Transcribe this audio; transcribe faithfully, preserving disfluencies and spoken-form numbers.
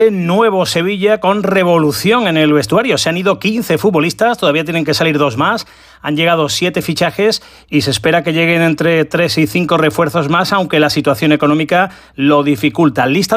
Nuevo Sevilla con revolución en el vestuario. Se han ido quince futbolistas, todavía tienen que salir dos más. Han llegado siete fichajes y se espera que lleguen entre tres y cinco refuerzos más, aunque la situación económica lo dificulta. Lista